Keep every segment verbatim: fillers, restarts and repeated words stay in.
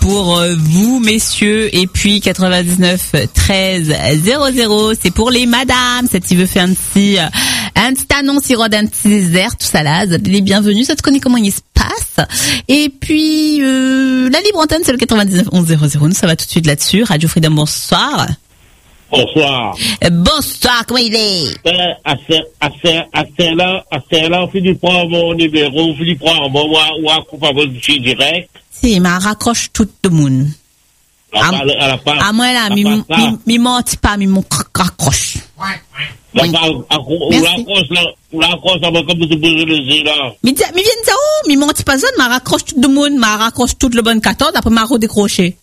pour euh, vous, messieurs. Et puis quatre-vingt-dix-neuf treize zéro zéro, c'est pour les madames. Si tu veux faire un petit, euh, un petit annonce, il rôde un petit désert, tout ça là. Les bienvenus, ça te connaît comment il se passe. Et puis, euh, la libre antenne, c'est le quatre-vingt-dix-neuf onze zéro zéro. Nous, ça va tout de suite là-dessus. Radio Freedom, bonsoir. Bonsoir. Euh, bonsoir, comment il est? Euh, à ce là, à ce là, Philippe prend mon numéro, Philippe prend mon, ou à, ou à couper votre fichier direct. Si, mais elle raccroche tout le monde. À moi là, mi, mi, mi menti pas, mi mon raccroche. Ouais, ouais. Oui. Ou raccroche là, ou raccroche là, comme tu peux le là. Mi viens de où? Mi menti pas zone, ma raccroche tout le monde, ma raccroche tout le bon quatorze, après ma redécroché.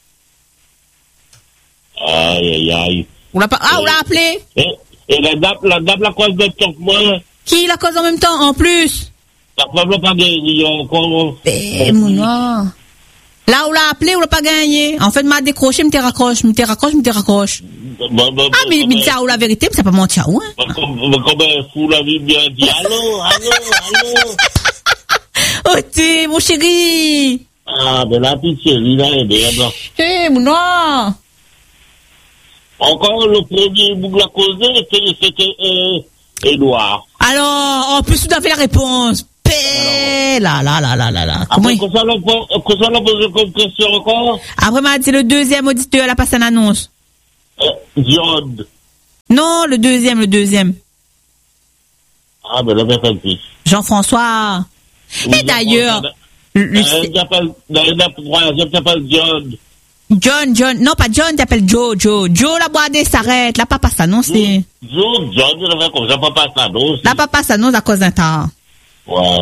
Aïe, aïe, aïe. Ou l'a pas, ah, ou l'a appelé? Et, et la dame, la dame, la cause de temps que moi. Qui la cause en même temps, en plus? La femme pas gagné encore. Eh, mon nom. Là, où l'a appelé, ou l'a pas gagné? En fait, m'a décroché, m'te raccroche, m'te raccroche, m'te raccroche. Bah, bah, ah, mais, mais, ça, ou la vérité, mais ça pas mentir, ou, hein? Comme un fou, la vie bien dit, allô, allô, allô. Oh, t'es, mon chéri. Ah, ben la petite chérie, là, elle est bien. Eh, mon nom. Encore le premier bout de la cause, c'était euh, Edouard. Alors, en plus, tu as fait la réponse. Pé, là, là, là, là, là, là. Comment il... Après, ça l'a posé comme question encore? Après, m'a dit le deuxième auditeur, elle a passé une annonce. Euh, John. Non, le deuxième, le deuxième. Ah, ben là, ben, fait plus. Jean-François. Oui, et d'ailleurs, le, le, le troisième s'appelle John. John, John, non pas John, t'appelles Joe, Joe. Joe, la boîte s'arrête, la papa s'annonce. Joe, John, il avait comme ça, papa s'annonce. La papa s'annonce à cause d'un temps. Ouais.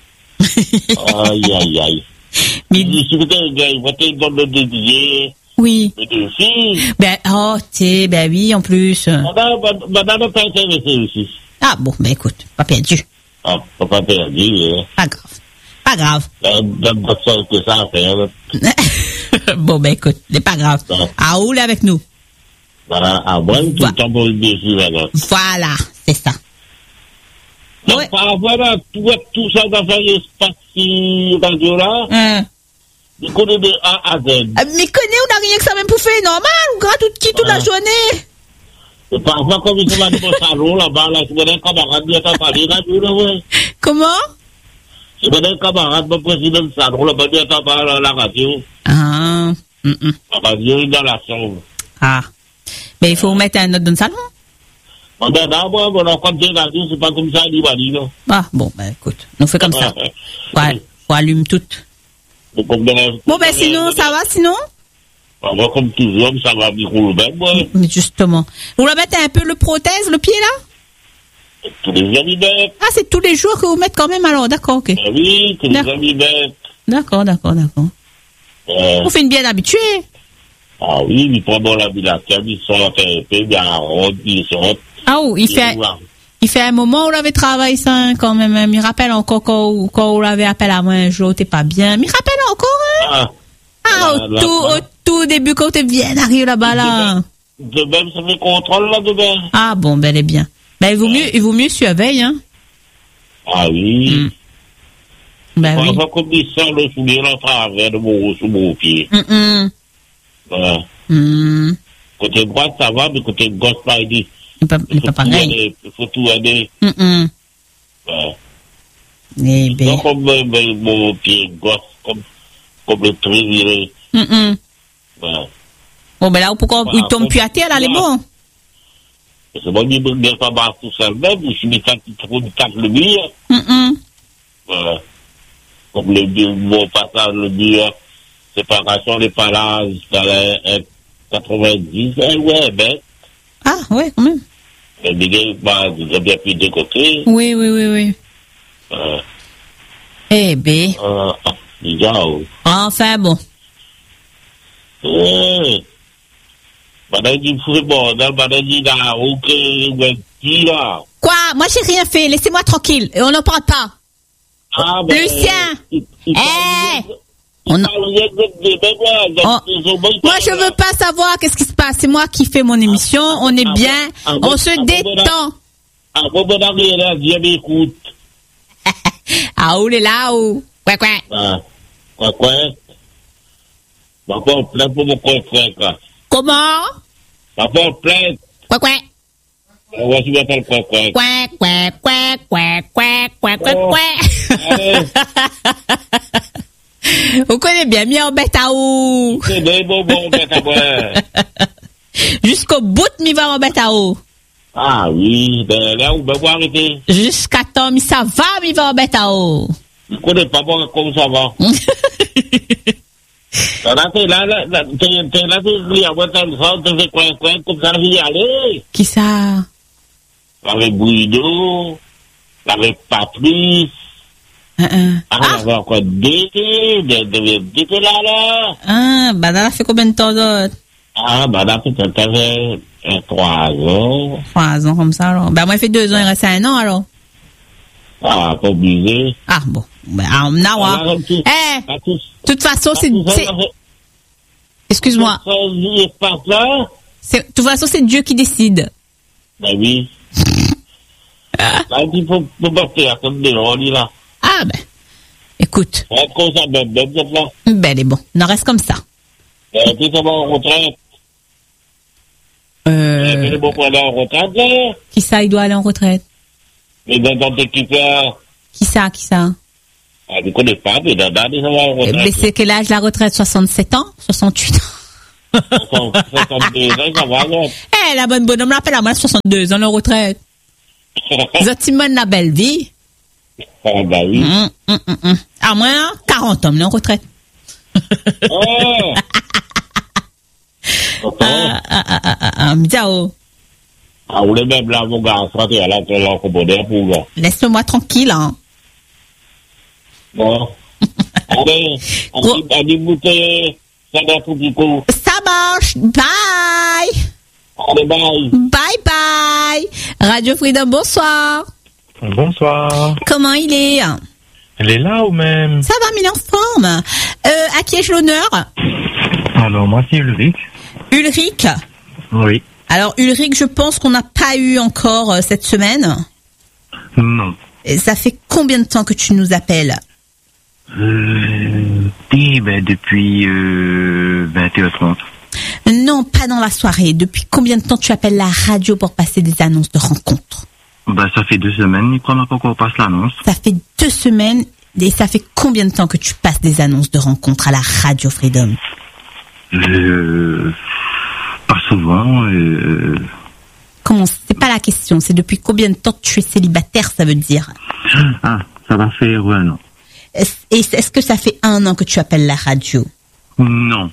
Aïe, aïe, aïe. Mais. Si vous êtes un gars, vous êtes dans le dédié. Oui. Mais deux filles. Ben, oh, t'es, ben oui, en plus. Madame, madame n'a pas intéressé aussi. Ah bon, ben écoute, pas perdu. Ah, pas perdu, hein. Pas grave. Pas grave. Donne pas ça que ça à faire. Bon, ben écoute, c'est pas grave. À où avec nous? Voilà, à moi, tout le temps pour le défi, là. Voilà, c'est ça. Donc, ouais. Par rapport à tout, tout ça dans l'espace radio-là, hein. Je connais de A à Z. Ah, mais connais, on n'a rien que ça même pour faire normal, ou gras tout qui toute ah. la journée. Et parfois, comme ils sont dans le salon, là-bas, là, je connais un camarade qui a parlé radio, là, ouais. Comment? Je connais un camarade, mon président de salon, là-bas, qui a parlé à la radio. Ah. Mm -mm. La radio est dans la chambre. Ah. Mais il faut mettre un autre dans le salon. Ben, d'abord, bon, quand tu es radio, c'est pas comme ça, il va dire, non. Ah, bon, ben, écoute, on fait comme ça. Ouais, faut allumer tout. Bon, ben, sinon, ça va, sinon? Moi, comme toujours, ça va bien rouler bien, moi. Mais justement. Vous la mettez un peu le prothèse, le pied, là? Tous les amis bêtes. Ah, c'est tous les jours que vous mettez quand même, alors, d'accord, ok. Ah oui, tous les amis bêtes. D'accord, d'accord, d'accord. Euh... Vous faites bien habitué. Ah oui, ils prennent bon l'habitation, ils sont en thérapie, bien en route, ils sont. Ah oui, il fait, il fait un moment où on avait travaillé ça, quand même. Il me rappelle encore quand, quand on l'avait appelé à moi un jour, t'es pas bien. Il me rappelle encore, hein? Ah. Ah, au tout, au tout début, quand t'es bien arrivé là-bas, là. De même, ça fait contrôle, là, de même. Ah, bon, ben, est bien. Ben, il vaut mieux, il vaut mieux surveiller, hein. Ah oui. Mm. Ben oui. On va comme il sort le soulier en travers de mon, sous mon pied. Mm -mm. Voilà. Mm. Côté droit, ça va, mais côté gauche, pas aider. Il n'est pas pareil. Il faut tout aider. Mm -mm. Ouais. Eh ben. Donc, comme euh, mon pied gauche, comme, comme le triviré. Mm -mm. Ouais. Bon, ben là, pourquoi il tombe plus à terre, là, les bons? C'est bon, il ne me pas barre tout seul même, je mets ça qui trouve quatre le mur. Mm -mm. Voilà. Comme le mon passage, le mur, séparation des palaces, dans les quatre-vingt-dix, eh, ouais, ben. Ah, ouais, quand même. Mais bien, bah, j'ai bien pris de côté. Oui, oui, oui, oui. Euh, eh ben. Euh, oh. Enfin, bon. Eh. Madame dit, bon, madame dit, là, ok, ouais, là. Quoi? Moi, j'ai rien fait. Laissez-moi tranquille. Et on n'en parle pas. Ah, ben. Lucien! Il, il eh! On a... oh. Moi, je veux pas savoir qu'est-ce qui se passe. C'est moi qui fais mon émission. On est ah, bien. Ah, on ah, se ah, détend. Ah, bon, bon, là, Dieu m'écoute. Ah, où est là, où? Quoi, quoi? Ah, quoi, quoi? Ma porte plein pour mon coin, quoi. Comment? Ma porte plein. Quoi, quoi? Voici m'appelle quoi, quoi. Quoi, quoi, quoi, quoi, quoi, quoi, quoi, quoi. Vous connaissez bien, mi en bête à ou. C'est des bonbons, bête à boire. Jusqu'au bout de mi va en bête à ou. Ah oui, ben là où ben vous arrêtez. Jusqu'à temps, mi ça va, mi va en bête à ou. Je connais pas bon comme ça va. Là, t'es là, là, là, t'es là, t'es là, t'es là, t'es fait coin, coin, comme ça, vie aller. Qui ça? Avec Bruno, avec Patrice. Uh -uh. Ah, on avait encore deux, deux, deux, deux, là, là. Ah, bah, là, fait combien de temps d'autre? Ah, bah, là, peut-être, t'avais trois ans. Trois ans, comme ça, alors. Bah, moi, il fait deux ans, il reste un an, alors. Ah, pas obligé. Ah, bon. Bah, on a, ouais. Eh, de toute façon, c'est, c'est, excuse-moi. C'est, de toute façon, c'est Dieu qui décide. Ben oui. Là, il faut, faut partir, comme des on y là. Ah, ben. Écoute. Ouais, comme ça, ben, ben, ben, là. Ben, elle est bon. On en reste comme ça. Ben, puis, ça va en retraite. Euh. Ben, bon pour aller en retraite, là. Qui ça, il doit aller en retraite? Mais dans ton équipeur. Qui ça, qui ça? Ah, je ne connais pas, mais dans dans ça va en retraite. Mais c'est quel âge la retraite? soixante-sept ans? soixante-huit ans? soixante-deux ans, ça va, non? Eh, la bonne bonhomme, l'appelle à moi, soixante-deux ans, la retraite. Zotimone, la belle vie. Ah, bah oui. Hum, hum, hum, hum. Ah, moi, quarante ans, la retraite. Oh! Ah, ah, ah, ah, ah, Mdiao. Ah, vous les mêmes là, mon gars, on sera là, on va composer pour vous. Laisse-moi tranquille, hein. Bon. Allez, on dit bouteille, ça va tout du coup. Ça marche. Bye. Allez, bye. Bye bye. Radio Freedom, bonsoir. Bonsoir. Comment il est? Elle est là ou même? Ça va, mille en forme. Euh, à qui ai-je l'honneur? Alors, moi, c'est Ulrich. Ulrich? Oui. Alors, Ulrich, je pense qu'on n'a pas eu encore euh, cette semaine. Non. Et ça fait combien de temps que tu nous appelles? Euh, eh ben, depuis euh, vingt et une heures trente. Non, pas dans la soirée. Depuis combien de temps tu appelles la radio pour passer des annonces de rencontres? Ben, ça fait deux semaines, il prend pas qu'on passe l'annonce. Ça fait deux semaines. Et ça fait combien de temps que tu passes des annonces de rencontres à la Radio Freedom? Euh, pas souvent. Euh... Comment? C'est pas la question. C'est depuis combien de temps que tu es célibataire, ça veut dire? Ah, ça va faire un an. Est-ce, est-ce que ça fait un an que tu appelles la radio? Non.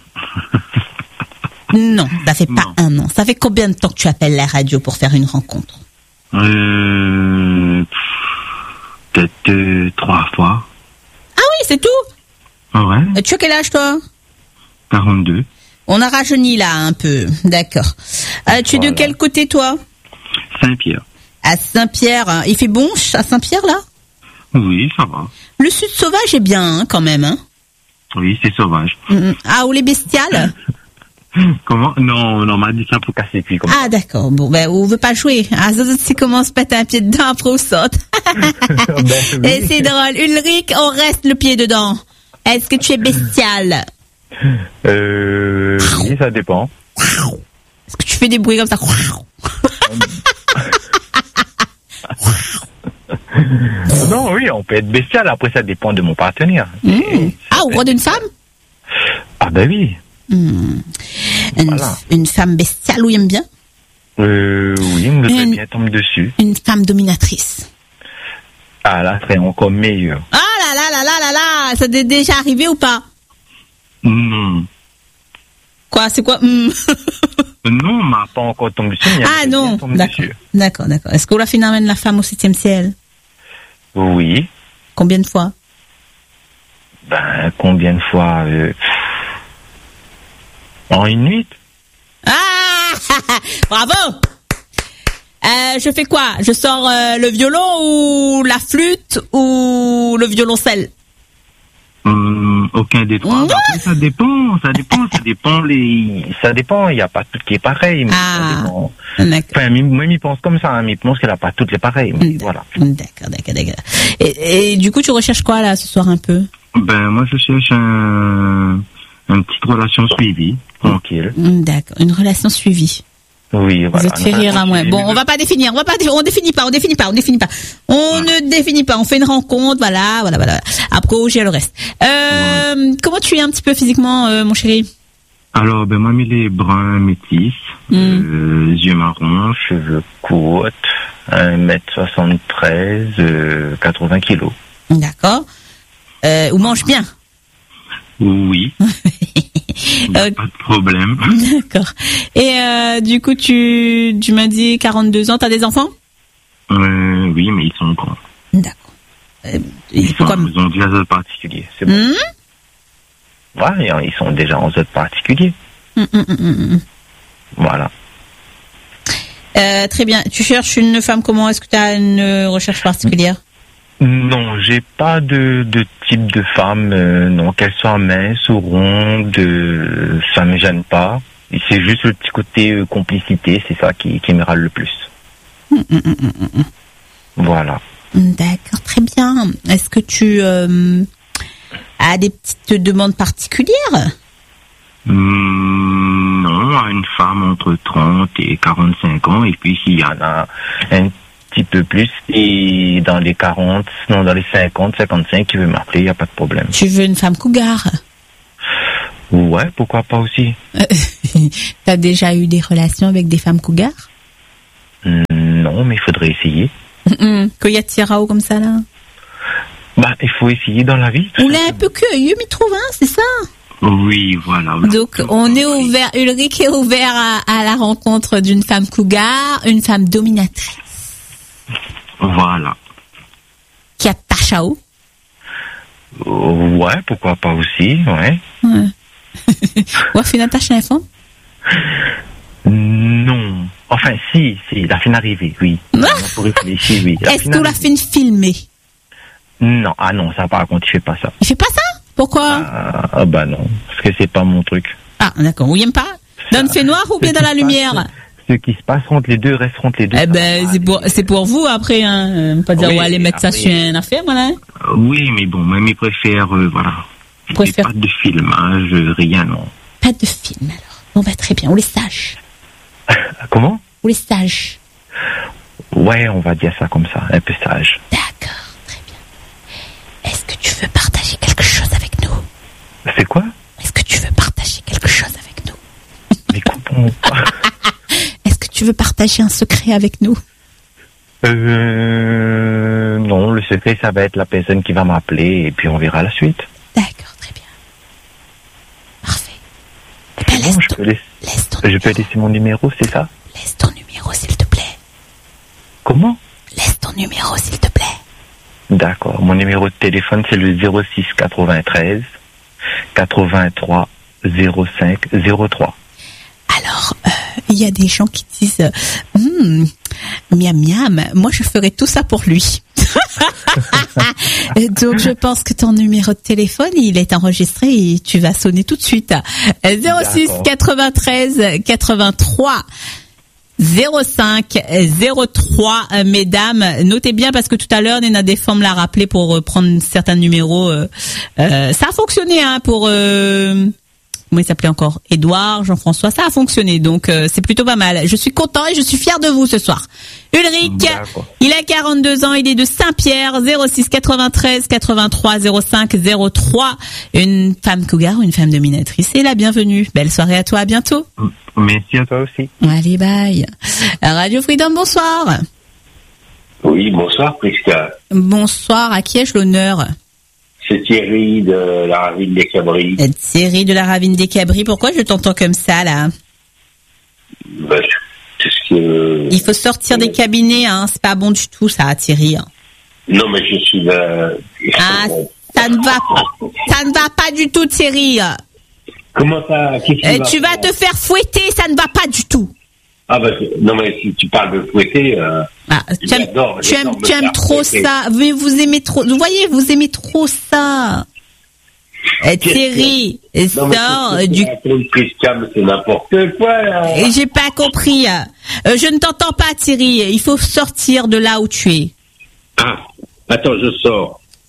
Non, ça fait pas Non. un an. Ça fait combien de temps que tu appelles la radio pour faire une rencontre? Euh, peut-être euh, trois fois. Ah oui, c'est tout? Ah ouais. Euh, Tu as quel âge, toi? quarante-deux. On a rajeuni là un peu. D'accord. Euh, tu es Voilà. de quel côté, toi? Saint-Pierre. À Saint-Pierre. Hein. Il fait bon à Saint-Pierre, là? Oui, ça va. Le sud sauvage est bien, hein, quand même. Hein. Oui, c'est sauvage. Mm. Ah, ou les bestiales? Comment? Non, non, on m'a dit ça pour casser les couilles comme ça. Ah, d'accord. Bon, ben, on veut pas jouer. Ah, ça, si commence à mettre un pied dedans, après on saute. Ben, Et c'est drôle. Ulrich, on reste le pied dedans. Est-ce que tu es bestial? Euh, oui, ça dépend. Est-ce que tu fais des bruits comme ça? Non, oui, on peut être bestial. Après, ça dépend de mon partenaire. Mmh. Ah, au roi d'une femme? Ah, ben oui. Mmh. Une, Voilà. une femme bestiale, ou aime bien? Euh, oui, on devrait Une- bien tomber dessus. Une femme dominatrice. Ah, là, c'est encore meilleur. Ah là là là là là là! Ça t'est déjà arrivé ou pas? Non. Quoi, c'est quoi? Mmh. Non, on m'a pas encore tombé dessus. mais Ah elle devrait non, bien tomber d'accord, dessus. d'accord, d'accord. Est-ce qu'Olaf phénomène la femme au septième ciel? Oui. Combien de fois? Ben, combien de fois euh... En une nuit? Ah! Bravo! Euh, je fais quoi? Je sors euh, le violon ou la flûte ou le violoncelle? Hum, aucun des trois. Ouais. Après, ça dépend, ça dépend, ça dépend les, ça dépend. Il n'y a pas tout qui est pareil. Mais Ah. ça dépend. D'accord. Enfin, mi- moi, il pense comme ça. Hein, mais il pense qu'elle n'a pas toutes les pareilles. Mais voilà. D'accord, d'accord, d'accord. Et, et du coup, tu recherches quoi là ce soir un peu? Ben, moi, je cherche un, Une petite relation suivie, tranquille. D'accord, une relation suivie. Oui, voilà. Vous êtes fait rire à moi. Bon, on va pas définir, on va pas, dé- on définit pas, on définit pas, on définit pas. On Ouais. ne définit pas, on fait une rencontre, voilà, voilà, voilà. Après, j'ai le reste. Euh, Ouais. Comment tu es un petit peu physiquement, euh, mon chéri? Alors, ben, moi, il est brun, métis, Mm. euh, yeux marrons, cheveux courts, un mètre soixante-treize, euh, quatre-vingts kilos. D'accord. Euh, ou mange bien. Oui. Y a Euh, pas de problème. D'accord. Et euh, du coup, tu, tu m'as dit quarante-deux ans, t'as des enfants? Euh, oui, mais ils sont grands. D'accord. Euh, Ils, il faut sont, comme... ils ont déjà un particulier. C'est bon. Hum, Ouais, ils sont déjà en zone particulier. hum, hum, hum, hum. Voilà. Euh, très bien. Tu cherches une femme comment? Est-ce que tu as une recherche particulière? Non, j'ai pas de, de type de femme, euh, non, qu'elle soit mince ou ronde, euh, ça me gêne pas. Et c'est juste le petit côté euh, complicité, c'est ça qui, qui me râle le plus. Hum, hum, hum, hum, hum. Voilà. D'accord, très bien. Est-ce que tu euh, as des petites demandes particulières? Hum, non, à une femme entre trente et quarante-cinq ans, et puis s'il y en a un petit peu plus, et dans les quarante, non, dans les cinquante, cinquante-cinq, qui veut m'appeler, il n'y a pas de problème. Tu veux une femme cougar? Ouais, pourquoi pas aussi. T'as déjà eu des relations avec des femmes cougars? Hum, non, mais il faudrait essayer. Qu'il y a tirao comme ça là? Bah, il faut essayer dans la vie. tout On l'a un peu curieux, mais trouve, hein, c'est ça? Oui, voilà. Donc, on est ouvert, Ulrich est ouvert à, à la rencontre d'une femme cougar, une femme dominatrice, Voilà. qui a ta chao. Euh, ouais, pourquoi pas aussi, ouais. Ouais. Ouais, fait Natacha Infant. Non. Enfin, si, si, la fin arrivée, oui. Ah. On pourrait réfléchir, oui. La Est-ce fin que la arrivée. fin filmée? Non, ah non, ça par contre, il fait pas ça. Il fait pas ça? Pourquoi? Ah, ah bah non, parce que c'est pas mon truc. Ah, d'accord. Vous aime pas? Dans le fait noir ou bien dans la lumière? Ce qui se passe entre les deux reste entre les deux. Eh ben, c'est pour, c'est pour vous après, hein. Euh, Pas dire, Oui, ouais, allez mettre ça après- sur une affaire, voilà. Euh, Oui, mais bon, même il préfère, euh, voilà. Préfère- Pas de filmage, euh, rien, non. Pas de film, alors. Bon, bah, très bien. On les sache. Comment? On les sache. Ouais, on va dire ça comme ça, un peu sage. D'accord. Très bien. Est-ce que tu veux partager quelque chose avec nous? C'est quoi? Est-ce que tu veux partager quelque chose avec nous? Mais comprends pas. Est-ce que tu veux partager un secret avec nous? Euh, non, le secret, ça va être la personne qui va m'appeler et puis on verra la suite. D'accord, très bien. Parfait. Eh ben, C'est laisse, bon, je ton, peux, laisser, laisse, ton, je peux laisser mon numéro, c'est ça? laisse ton numéro, s'il te plaît. Comment? Laisse ton numéro, s'il te plaît. D'accord. Mon numéro de téléphone, c'est le zéro six quatre-vingt-treize quatre-vingt-trois zéro cinq zéro trois. Alors, euh, il y a des gens qui disent euh, Hum, miam miam, moi je ferai tout ça pour lui. Donc je pense que ton numéro de téléphone, il est enregistré et tu vas sonner tout de suite. zéro six quatre-vingt-treize quatre-vingt-trois zéro cinq zéro trois, euh, mesdames, notez bien parce que tout à l'heure Néna Desformes l'a rappelé pour euh, prendre certains numéros. Euh, euh, ça a fonctionné hein, pour euh, comment il s'appelait encore, Édouard, Jean-François, ça a fonctionné donc euh, c'est plutôt pas mal. Je suis content et je suis fier de vous ce soir. Ulrich, D'accord. il a quarante-deux ans, il est de Saint-Pierre, zéro six quatre-vingt-treize quatre-vingt-trois zéro cinq zéro trois. Une femme cougar ou une femme dominatrice, et la bienvenue. Belle soirée à toi, à bientôt. Merci à toi aussi. Allez, bye. Radio Freedom, bonsoir. Oui, bonsoir, Prisca. Bonsoir, à qui ai-je l'honneur? C'est Thierry de la Ravine des Cabris. Euh, Thierry de la Ravine des Cabris, pourquoi je t'entends comme ça, là? Ben, c'est ce que... Il faut sortir des cabinets, hein, c'est pas bon du tout, ça, Thierry. Non, mais je suis là... Ah, ça ne va pas, ça ne va pas du tout, Thierry. Comment ça... Qu'est-ce Euh, qui tu vas te faire fouetter, ça ne va pas du tout. Ah, ben, non, mais si tu parles de fouetter... Euh... Ah, tu aimes, J'adore, tu aimes, j'adore me tu aimes faire trop fouetter. ça. Mais vous aimez trop. Vous voyez, vous aimez trop ça. Euh, Thierry, Non, mais sors c'est- du. c'est- Prisca, mais c'est n'importe quoi, là. Et J'ai pas compris. Euh, je ne t'entends pas, Thierry. Il faut sortir de là où tu es. Ah, attends, je sors.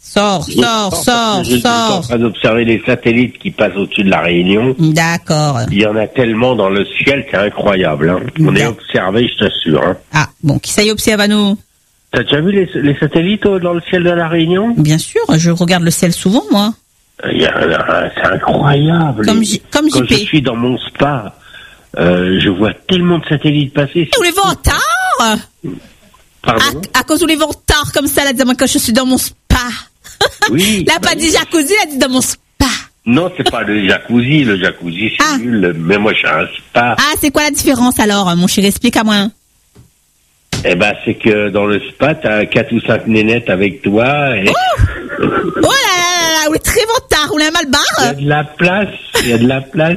Sors, Je sors, sors sors, parce que je suis en sors. train d'observer les satellites qui passent au-dessus de la Réunion. D'accord. Il y en a tellement dans le ciel, c'est incroyable. Hein. On est observé, je t'assure. Hein. Ah, bon, qui ça y observe à nous? T'as déjà vu les, les satellites oh, dans le ciel de la Réunion? Bien sûr, je regarde le ciel souvent, moi. Il y a, c'est incroyable. Comme, J- comme Quand J P. je suis dans mon spa, euh, je vois tellement de satellites passer. Ou les vantards! Pardon? À, à cause où les vantards comme ça, là, disant, moi, quand je suis dans mon spa. Oui. Là, pas bah, dit jacuzzi, là, dit dans mon spa. Non, c'est pas le jacuzzi. Le jacuzzi, c'est Ah. nul. Mais moi, je suis un spa. Ah, c'est quoi la différence alors, mon chéri? Explique à moi. Eh ben, c'est que dans le spa, t'as quatre ou cinq nénettes avec toi. Et Oh là là là là, ou les très vantards, ou les il y a malbarres. de la place. Il y a de la place.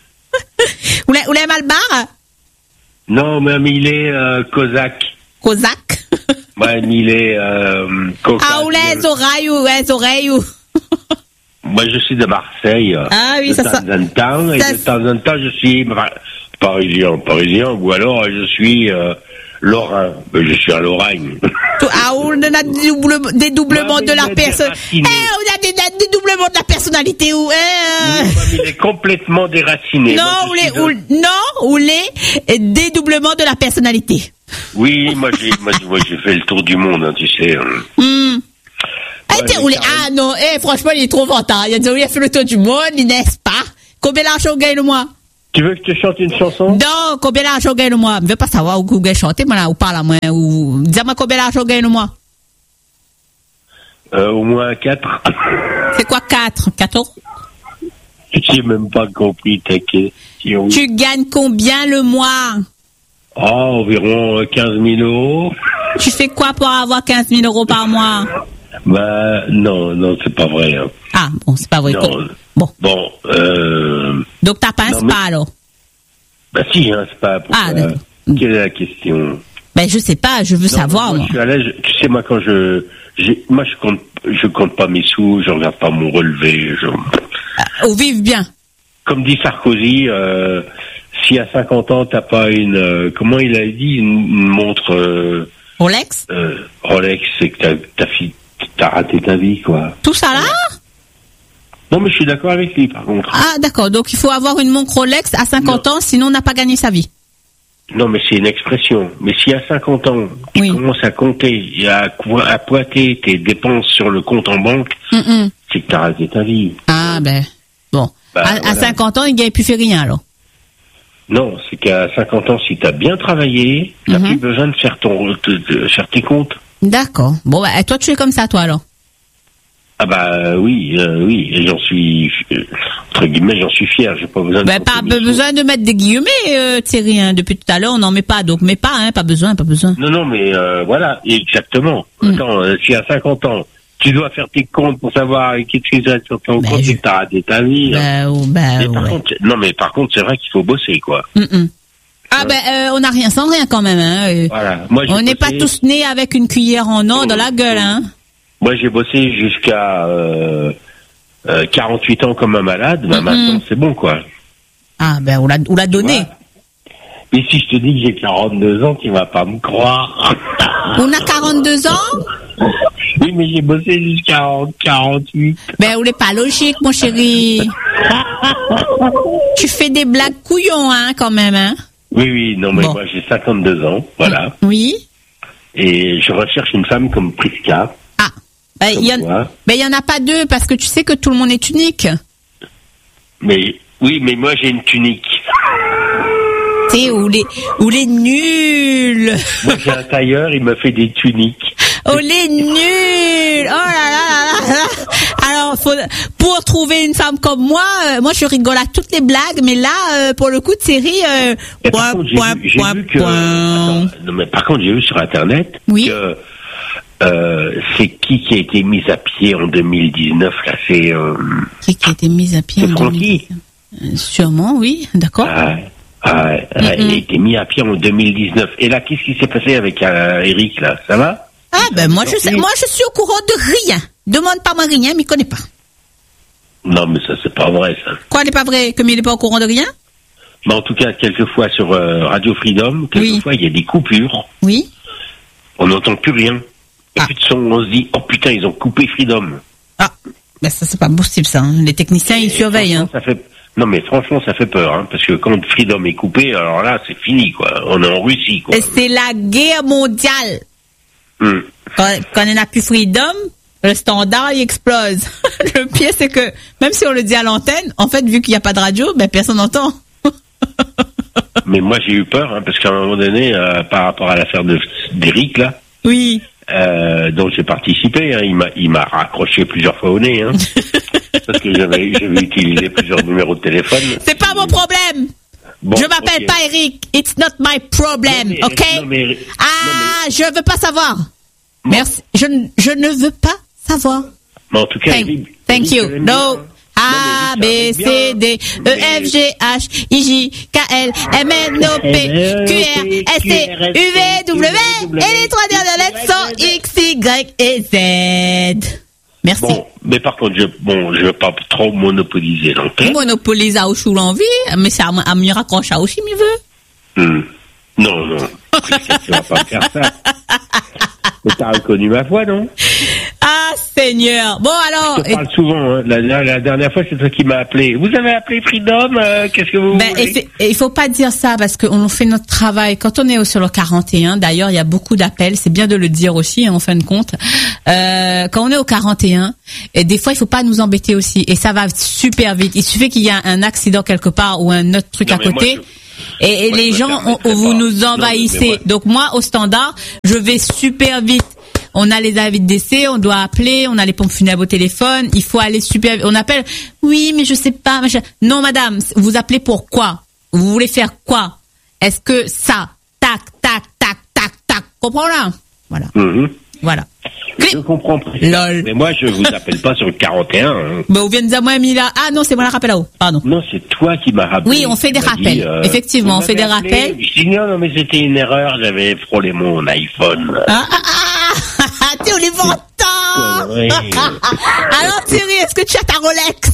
Ou les, ou les malbarres. Non, même il est euh, cosaque. Cosaque. Ouais, il est euh, cocasse. Ah, ou les oreilles, ou les oreilles, ou. Moi, je suis de Marseille. Ah oui, de ça, temps ça- en temps, et ça- de temps en temps, je suis bah, parisien, parisien, ou alors je suis euh, lorrain. Je suis à Lorraine. Tout- Ah, on a des doublements, des doublements Ouais, mais de la il est personne. Eh, déraciné. on a des, des doublements de la personnalité, ou, eh, euh, Oui, mais il est complètement déraciné. non, Moi, ou je les, suis ou, de- non, ou les dédoublements de la personnalité. Oui, moi j'ai, moi, moi, j'ai fait le tour du monde, hein, tu sais. hein. Hmm. Ah, Ouais, t'es mais roulé. carrément. Ah, non, eh, franchement, il est trop vantant. Il a dit, oui, il a fait le tour du monde, n'est-ce pas? Combien d'argent on gagne le mois? Tu veux que je te chante une chanson? Non, combien d'argent on gagne le mois? Je veux pas savoir où vous gagnez chanter, moi, là, ou parle à moi, ou, dis-moi combien d'argent on gagne le mois? Euh, au moins quatre. C'est quoi quatre? quatre euros? J'ai même pas compris ta question. Tu gagnes combien le mois? Oh, environ euh, quinze mille euros. Tu fais quoi pour avoir quinze mille euros par mois? Bah, non, non, c'est pas vrai. Hein. Ah, bon, c'est pas vrai. Non. Bon. Bon, euh... Donc, t'as pas un Non, spa, mais- alors? Bah si, hein, c'est pas pour Ah, ça. d'accord. Quelle est la question? Ben, je sais pas, je veux Non, savoir, moi, moi. je suis à l'aise. Tu sais, moi, quand je... j'ai- Moi, je compte, je compte pas mes sous, je regarde pas mon relevé. Je... Ou vive bien. Comme dit Sarkozy, euh, si à cinquante ans, t'as pas une... euh, comment il a dit? Une, une montre euh, Rolex? euh, Rolex, c'est que t'as, t'as, fi- t'as raté ta vie, quoi. Tout ça là? Non, mais je suis d'accord avec lui, par contre. Ah, d'accord. Donc, il faut avoir une montre Rolex à cinquante ans, sinon on n'a pas gagné sa vie. Non, mais c'est une expression. Mais si à cinquante ans, tu Oui. commences à compter et à, co- à pointer tes dépenses sur le compte en banque, Hum, hum. c'est que t'as raté ta vie. Ah, ben, bon. Bah, à, à voilà. cinquante ans, il ne gagne plus fait rien, alors. Non, c'est qu'à cinquante ans, si t'as bien travaillé, t'as Mhm. plus besoin de faire ton, de, de faire tes comptes. D'accord. Bon, bah, et toi, tu es comme ça, toi, alors? Ah bah euh, oui, euh, oui, et j'en suis, euh, entre guillemets, j'en suis fier. J'ai pas besoin de. Ben, pas compter mes sous. besoin de mettre des guillemets, euh, Thierry, hein. Depuis tout à l'heure, on n'en met pas. Donc, mets pas, hein. Pas besoin, pas besoin. Non, non, mais euh, voilà, exactement. Mm. Attends, euh, si à cinquante ans, tu dois faire tes comptes pour savoir qu'est-ce qui est sur ton Ben, compte je- et que t'as raté ta vie. hein. Ben, oh, ben, Mais par ouais. contre, non, mais par contre, c'est vrai qu'il faut bosser, quoi. Hum, hum. Ah, ben, euh, on n'a rien sans rien, quand même, hein. Euh, Voilà. Moi, j'ai On n'est pas bossé- tous nés avec une cuillère en or dans la gueule, hein. Moi, j'ai bossé jusqu'à euh, euh, quarante-huit ans comme un malade. Ben, Mhm. maintenant, c'est bon, quoi. Ah, ben, on l'a, on l'a donné. Ouais. Mais si je te dis que j'ai quarante-deux ans, tu vas pas me croire. On a quarante-deux ans? Oui, mais j'ai bossé jusqu'à quarante-huit. Ben, on n'est pas logique, mon chéri. Tu fais des blagues couillons, hein, quand même, hein. Oui, oui, non, mais Bon. moi, j'ai cinquante-deux ans, voilà. Oui. Et je recherche une femme comme Priska. Ah. Ben, il y en, Comme toi. ben, il y en a pas deux, parce que tu sais que tout le monde est unique. Mais, oui, mais moi, j'ai une tunique. Tu sais, ou les, ou les nuls. Moi, j'ai un tailleur, il me fait des tuniques. Oh, les nuls. Oh là là là là là. Alors, faut, pour trouver une femme comme moi, euh, moi, je rigole à toutes les blagues, mais là, euh, pour le coup de série, euh, Et par point, contre, j'ai point, vu, j'ai point, vu que. point. Attends, non, mais par contre, j'ai vu sur Internet Oui. que euh, c'est qui qui a été mis à pied en deux mille dix-neuf, là, c'est. Euh, Qui, qui a été mise à pied C'est en Francky. deux mille dix. Euh, Sûrement, oui, d'accord. ah, ah, ah, il a été mis à pied en deux mille dix-neuf. Et là, qu'est-ce qui s'est passé avec euh, Eric, là? Ça va? Ah, ben, moi, je sais, moi, je suis au courant de rien. Demande pas moi rien, mais connais pas. Non, mais ça, c'est pas vrai, ça. Quoi n'est pas vrai? Comme il n'est pas au courant de rien? Mais en tout cas, quelquefois sur euh, Radio Freedom, quelquefois, il y a des coupures. Oui. On n'entend plus rien. Et Ah. puis de son, on se dit, oh putain, ils ont coupé Freedom. Ah, ben ça c'est pas possible ça. hein. Les techniciens ils Et surveillent. Hein. franchement, ça fait, non mais franchement, ça fait peur, hein, parce que quand Freedom est coupé, alors là, c'est fini, quoi. On est en Russie, quoi. Et c'est la guerre mondiale. Hum. Quand, quand on n'a plus Freedom, le standard il explose. Le pire c'est que même si on le dit à l'antenne, en fait vu qu'il n'y a pas de radio, ben personne n'entend. Mais moi, j'ai eu peur, hein, parce qu'à un moment donné, euh, par rapport à l'affaire de d'Eric, là, Oui. euh, dont j'ai participé, hein, il m'a, il m'a raccroché plusieurs fois au nez, hein, parce que j'avais, j'avais utilisé plusieurs numéros de téléphone. C'est pas mon problème. Bon, je m'appelle ok. pas Eric. It's not my problem, Non, mais- ok? non, mais- ah, je veux pas savoir. Bon. Merci. Je, ne- je ne veux pas savoir. Mais en tout cas, Thank, Eric- thank Eric, you. je l'aime No. bien, hein. A, Non, B, mais Eric, ça C, va D, E, bien. F, G, H, I, J, K, L, M, N, O, P, Q, R, S, T, U, V, W, et les trois dernières lettres sont X, Y et Z. Merci. Bon, mais par contre, je, bon, je veux pas trop monopoliser l'antenne. Monopolise à Auchou l'envie, mais c'est à, à me raccrocher à Auchou, il veut. Hmm. Non, non. Tu vas pas faire ça. Mais t'as reconnu ma voix, non? Ah, Seigneur. Bon, alors. Je te parle souvent, hein. la, la, la dernière fois, c'est toi qui m'as appelé. Vous avez appelé Freedom, euh, qu'est-ce que vous Ben, voulez? et fait- et il faut pas dire ça parce qu'on fait notre travail. Quand on est au- sur le quarante et un, d'ailleurs, il y a beaucoup d'appels. C'est bien de le dire aussi, hein, en fin de compte. Euh, quand on est au quarante et un, et des fois, il faut pas nous embêter aussi. Et ça va super vite. Il suffit qu'il y ait un accident quelque part ou un autre truc Non, à mais moi, côté. je- Et, et moi, les je me gens, permettrais on- vous pas. nous Non, mais envahissez. moi- Donc moi, au standard, je vais super vite. On a les avis de décès, on doit appeler, on a les pompes funèbres au téléphone, il faut aller super vite. On appelle, oui, mais je sais pas, machin. Non, madame, vous appelez pour quoi? Vous voulez faire quoi? Est-ce que ça, tac, tac, tac, tac, tac, comprends là? Voilà, Mhm. voilà. Je comprends. Lol. Mais moi, je vous appelle pas sur le quarante et un. Hein. Ben, on vient de dire, moi, Mila. Ah non, c'est moi la rappel là-haut, pardon. Non, c'est toi qui m'as rappelé. Oui, on fait des Tu m'as rappels. dit, euh, Effectivement, vous on fait m'avez des appelé. rappels. Je dis non, non, mais c'était une erreur. J'avais frôlé mon iPhone. Ah, ah, ah, t'es au lévantant! Connerie. Alors Thierry, est-ce que tu as ta Rolex?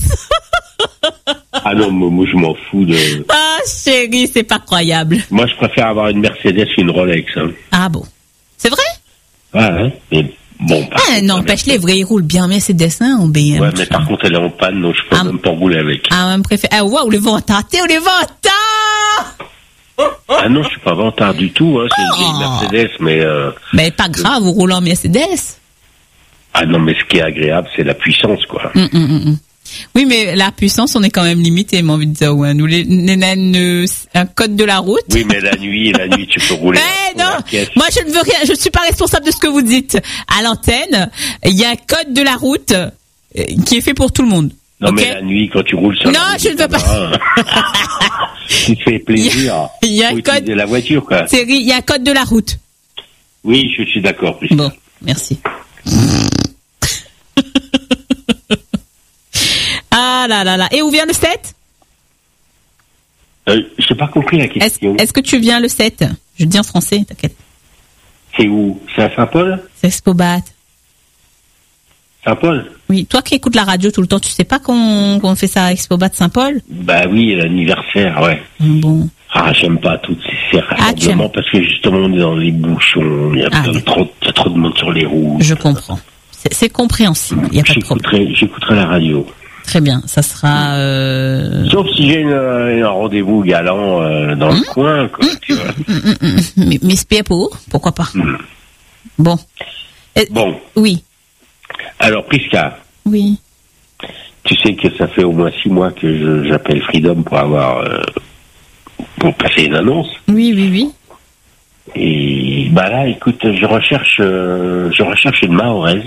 Ah non, moi, moi, je m'en fous de. Ah chérie, c'est pas croyable. Moi, je préfère avoir une Mercedes qu'une Rolex. Hein. Ah bon? C'est vrai? Ouais, hein. Mais bon. par Ah, contre, n'empêche, la les vrais, ils roulent bien, mais c'est dessin ou B M. Ouais, mais par contre, elle est en panne, donc je peux Ah. même pas rouler avec. Ah, même préfère. Ah, waouh, le ventard. T'es au ventard! Ah non, je suis pas vantard du tout. Hein. C'est une vieille Oh. Mercedes, mais. Euh... Mais pas grave, vous roulez en Mercedes. Ah non, mais ce qui est agréable, c'est la puissance, quoi. Hum, hum, hum, hum. Oui, mais la puissance, on est quand même limité, j'ai envie de dire. Ouais. Nous, les, les naines, euh, un code de la route. Oui, mais la nuit, la nuit, tu peux rouler. Eh dans non, la pièce. moi je ne veux rien, je ne suis pas responsable de ce que vous dites. À l'antenne, il y a un code de la route euh, qui est fait pour tout le monde. Non, ok? mais la nuit, quand tu roules sur Non, la route je ne veux pas. Tamarin, tu te fais plaisir. Il y a Faut un utiliser code- la voiture, quoi. Thierry, il y a un code de la route. Oui, je suis d'accord. Priscilla. Bon, merci. Ah là là là. Et où vient le sept? Euh, j'ai pas compris la Est-ce question. est-ce que tu viens le sept? Je dis en français, t'inquiète. C'est où? C'est à Saint-Paul? C'est Expobat. Saint-Paul? Oui, toi qui écoutes la radio tout le temps, tu sais pas qu'on qu'on fait ça à Expobat Saint-Paul? Bah oui, l'anniversaire, ouais. Bon. Ah, j'aime pas toutes ces ces Ah, tu aimes. rassemblements parce que justement, on est dans les bouchons, il y a Ah, plein de- oui. trop, il y a trop de monde sur les routes. Je comprends. C'est c'est compréhensible, il n'y a pas de problème. J'écouterai, j'écouterai la radio. Très bien, ça sera... Euh... Sauf si j'ai une, un rendez-vous galant euh, dans Mmh. le coin, quoi, tu vois. Mais, mais c'est pour, pourquoi pas. Mmh. Bon. Euh, Bon, Oui, alors Prisca, oui. tu sais que ça fait au moins six mois que je- j'appelle Freedom pour avoir, euh, pour passer une annonce. Oui, oui, oui. Et bah là, écoute, je recherche, euh, je recherche une mahoraise,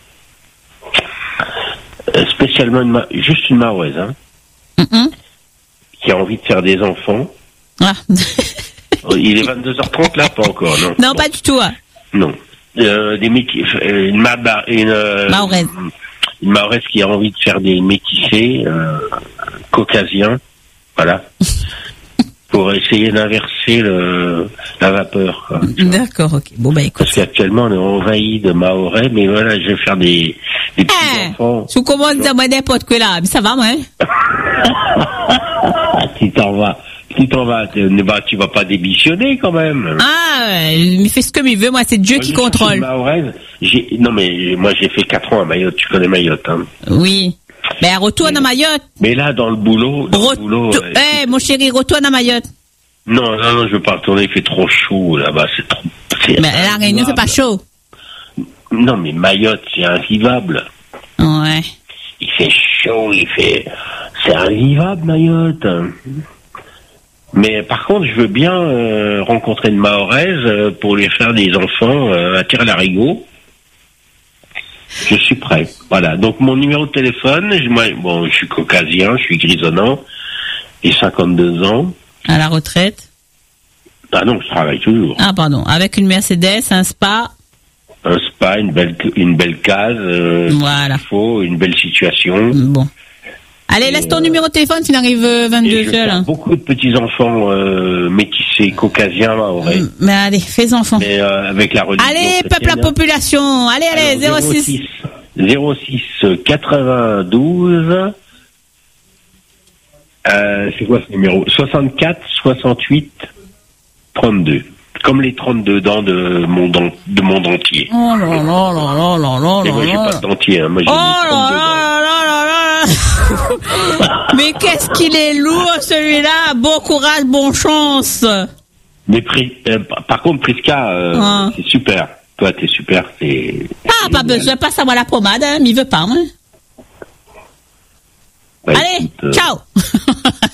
Euh, spécialement une, ma- juste une mahoraise, hein, Mm-mm. qui a envie de faire des enfants. Ah. Oh, il est vingt-deux heures trente là, pas encore, non. Non, pas du tout. hein. Non. Euh, des métis, euh, une, ma- une, euh, Mahoraise. une mahoraise qui a envie de faire des métissés euh, caucasiens, voilà, pour essayer d'inverser le, la vapeur. Quoi. D'accord, ok. Bon, bah écoute. Parce qu'actuellement, on est envahi de mahorais, mais voilà, je vais faire des, des petits Eh, enfants. tu commandes à moi n'importe quoi là, mais ça va, moi. hein. Ah, tu t'en vas, Tu t'en vas, bah, tu vas pas démissionner quand même. Ah, ouais, il fait ce que il veut, moi c'est Dieu Moi, qui j'ai cherché contrôle. une Mahoraise. J'ai, non mais moi j'ai fait quatre ans à Mayotte, tu connais Mayotte, hein. Oui. Ben retourne à Mayotte. Mais là dans le boulot, dans Re- le boulot. tu- euh, Eh, mon chéri, retourne à Mayotte. Non, non, non, je veux pas retourner, il fait trop chaud là-bas, c'est trop. C'est Mais la Réunion c'est pas chaud. Non mais Mayotte, c'est invivable. Ouais. Il fait chaud, il fait. C'est invivable Mayotte. Mais par contre, je veux bien euh, rencontrer une Mahoraise euh, pour lui faire des enfants euh, à Tire-Larigot. Je suis prêt. Voilà. Donc mon numéro de téléphone, je- moi, bon, je suis caucasien, je suis grisonnant, et cinquante-deux ans. À la retraite. Ah non, je travaille toujours. Ah pardon. Avec une Mercedes, un spa. Un spa, une belle, une belle case, euh, Voilà. il faut, une belle situation. Bon. Allez, laisse ton euh, numéro de téléphone s'il arrive euh, Et vingt-deux je heures. fais là. beaucoup de petits enfants euh, métissés, caucasiens, mahorais. Mm, Mais allez, fais enfants. Mais euh, avec la religion. Allez, peuple la chrétienne. population. Allez, allez, Alors, zéro six. zéro six quatre-vingt-douze. Euh, c'est quoi ce numéro? soixante-quatre soixante-huit trente-deux. Comme les trente-deux dents de monde, en- de monde entier. Oh là là là là là là Et moi, j'ai là pas là. de dentier, hein. Moi, j'ai Oh mis là trente-deux dents. là là là là là. Mais qu'est-ce qu'il est lourd celui-là. Bon courage, bonne chance. Mais Pri- euh, par- par contre, Prisca, euh, Ah. c'est super. Toi, t'es super. C'est. Ah, pas besoin, pas savoir la pommade, hein, mais il veut pas, moi. Bah, Allez, écoute, euh, ciao.